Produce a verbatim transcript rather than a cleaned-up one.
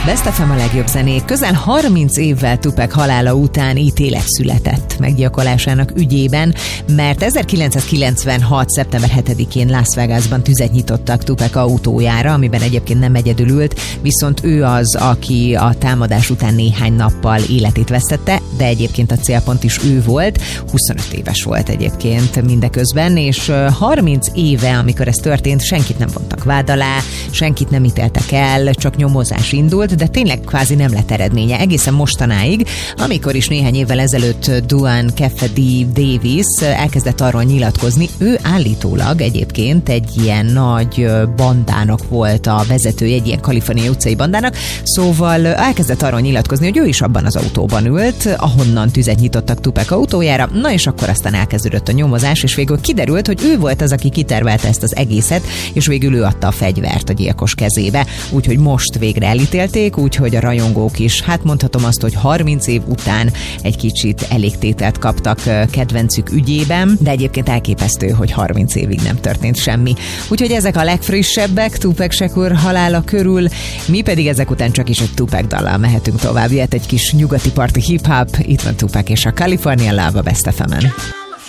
Best ef em a legjobb zenék. Közel harminc évvel Tupac halála után ítélet született meggyilkolásának ügyében, mert ezerkilencszázkilencvenhat. szeptember hetedikén Las Vegasban tüzet nyitottak Tupac autójára, amiben egyébként nem egyedül ült, viszont ő az, aki a támadás után néhány nappal életét vesztette, de egyébként a célpont is ő volt. huszonöt éves volt egyébként mindeközben, és harminc éve, amikor ez történt, senkit nem vontak vád alá, senkit nem ítéltek el, csak nyomozás indult, de tényleg kvázi nem lett eredménye egészen mostanáig, amikor is néhány évvel ezelőtt Duane Kefedi Davis elkezdett arról nyilatkozni, ő állítólag egyébként egy ilyen nagy bandának volt a vezetője, egy ilyen kaliforniai utcai bandának, szóval elkezdett arról nyilatkozni, hogy ő is abban az autóban ült, ahonnan tüzet nyitottak Tupac autójára, na és akkor aztán elkezdődött a nyomozás, és végül kiderült, hogy ő volt az, aki kitervelte ezt az egészet, és végül ő adta a fegyvert a gyilkos kezébe, úgyhogy most végre elítélték, úgyhogy a rajongók is, hát mondhatom azt, hogy harminc év után egy kicsit elégtételt kaptak kedvencük ügyében, de egyébként elképesztő, hogy harminc évig nem történt semmi. Úgyhogy ezek a legfrissebbek Tupac Shakur halála körül, mi pedig ezek után csak is egy Tupac dallal mehetünk tovább. Jöhet egy kis nyugati parti hip-hop, itt van Tupac és a California Love a Best ef emen.